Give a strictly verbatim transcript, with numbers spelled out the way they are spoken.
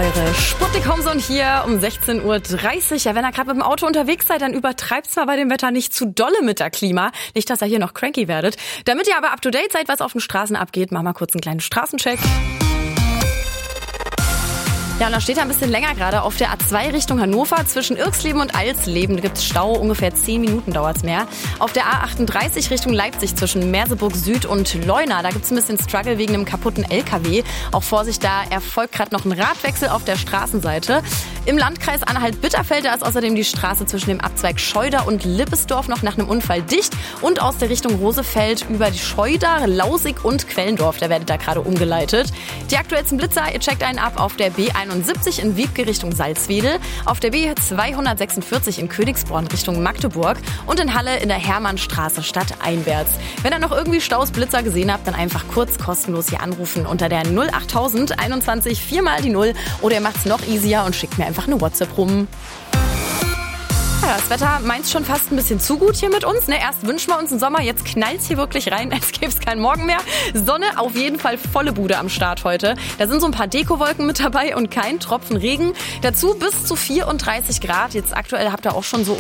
Premiere. Sputnik Homezone hier um sechzehn Uhr dreißig. Ja, wenn ihr gerade mit dem Auto unterwegs seid, dann übertreibt's mal bei dem Wetter nicht zu dolle mit der Klima. Nicht, dass ihr hier noch cranky werdet. Damit ihr aber up to date seid, was auf den Straßen abgeht, machen wir kurz einen kleinen Straßencheck. Ja, und da steht er ein bisschen länger gerade auf der A zwei Richtung Hannover. Zwischen Irxleben und Alsleben gibt's Stau. Ungefähr zehn Minuten dauert's mehr. Auf der A achtunddreißig Richtung Leipzig zwischen Merseburg Süd und Leuna. Da gibt's ein bisschen Struggle wegen einem kaputten L K W. Auch Vorsicht, da erfolgt gerade noch ein Radwechsel auf der Straßenseite. Im Landkreis Anhalt-Bitterfeld, da ist außerdem die Straße zwischen dem Abzweig Scheuder und Lippesdorf noch nach einem Unfall dicht. Und aus der Richtung Rosefeld über die Scheuder, Lausig und Quellendorf. Da werdet da gerade umgeleitet. Die aktuellsten Blitzer, ihr checkt einen ab auf der B einundsiebzig in Wiebke Richtung Salzwedel, auf der B zweihundertsechsundvierzig in Königsbronn Richtung Magdeburg und in Halle in der Hermannstraße stadteinwärts. Wenn ihr noch irgendwie Staus, Blitzer gesehen habt, dann einfach kurz kostenlos hier anrufen unter der null achttausend einundzwanzig viermal die null oder ihr macht's noch easier und schickt mir einfach eine WhatsApp rum. Ja, das Wetter meint's schon fast ein bisschen zu gut hier mit uns. Ne? Erst wünschen wir uns einen Sommer, jetzt knallt's hier wirklich rein. Es gibt's keinen Morgen mehr. Sonne auf jeden Fall volle Bude am Start heute. Da sind so ein paar Dekowolken mit dabei und kein Tropfen Regen. Dazu bis zu vierunddreißig Grad. Jetzt aktuell habt ihr auch schon so